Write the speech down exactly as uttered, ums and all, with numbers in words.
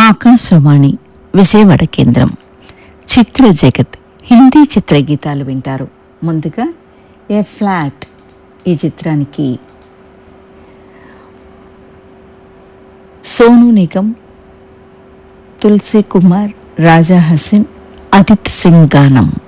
ఆకాశవాణి విజయవాడ కేంద్రం. చిత్ర జగత్ హిందీ చిత్ర గీతాలు వింటారు. ముందుగా ఏ ఫ్లాట్ ఈ చిత్రానికి సోనూ నిగమ్, తులసి కుమార్, రాజా హసన్, అదిత్ సింగ్ గానం.